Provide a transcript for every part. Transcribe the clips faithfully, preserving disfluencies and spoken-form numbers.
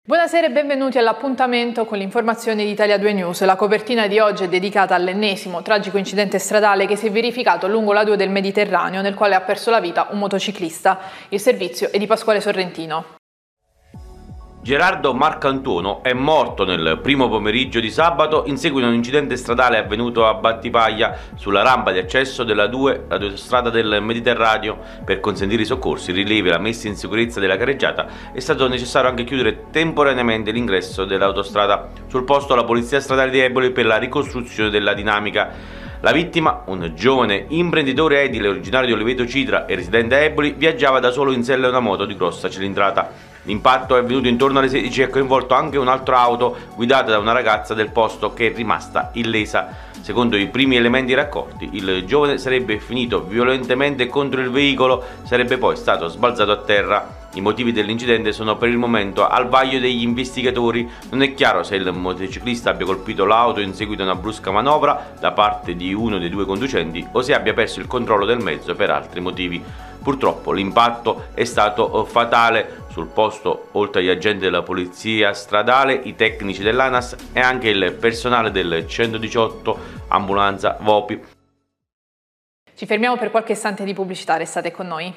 Buonasera e benvenuti all'appuntamento con l'informazione di Italia due News. La copertina di oggi è dedicata all'ennesimo tragico incidente stradale che si è verificato lungo la A due del Mediterraneo, nel quale ha perso la vita un motociclista. Il servizio è di Pasquale Sorrentino. Gerardo Marcantuono è morto nel primo pomeriggio di sabato in seguito a un incidente stradale avvenuto a Battipaglia sulla rampa di accesso della A due, l'autostrada del Mediterraneo. Per consentire i soccorsi, i rilievi e la messa in sicurezza della carreggiata è stato necessario anche chiudere temporaneamente l'ingresso dell'autostrada. Sul posto la polizia stradale di Eboli per la ricostruzione della dinamica. La vittima, un giovane imprenditore edile originario di Oliveto Citra e residente a Eboli, viaggiava da solo in sella a una moto di grossa cilindrata. L'impatto è avvenuto intorno alle sedici e ha coinvolto anche un'altra auto guidata da una ragazza del posto che è rimasta illesa. Secondo i primi elementi raccolti, il giovane sarebbe finito violentemente contro il veicolo, sarebbe poi stato sbalzato a terra. I motivi dell'incidente sono per il momento al vaglio degli investigatori. Non è chiaro se il motociclista abbia colpito l'auto in seguito a una brusca manovra da parte di uno dei due conducenti o se abbia perso il controllo del mezzo per altri motivi. Purtroppo l'impatto è stato fatale. Sul posto, oltre agli agenti della polizia stradale, i tecnici dell'ANAS e anche il personale del centodiciotto, ambulanza, V O P I. Ci fermiamo per qualche istante di pubblicità, restate con noi.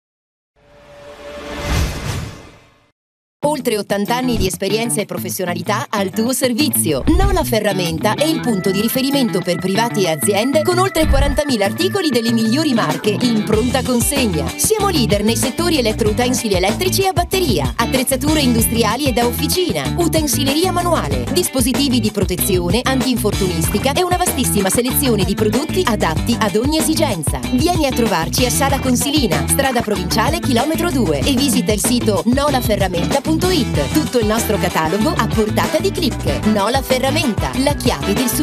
Oltre ottanta anni di esperienza e professionalità al tuo servizio. Nola Ferramenta è il punto di riferimento per privati e aziende con oltre quarantamila articoli delle migliori marche in pronta consegna. Siamo leader nei settori elettroutensili elettrici e a batteria, attrezzature industriali e da officina, utensileria manuale, dispositivi di protezione, antinfortunistica e una vastissima selezione di prodotti adatti ad ogni esigenza. Vieni a trovarci a Sala Consilina, strada provinciale chilometro due e visita il sito nola ferramenta punto it. Tutto il nostro catalogo a portata di click. Nola Ferramenta, la chiave del successo.